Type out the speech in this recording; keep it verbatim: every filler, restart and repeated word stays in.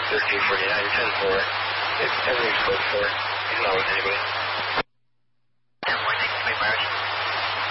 thirteen forty-nine, ten four. Everything's code four. Acknowledge anybody.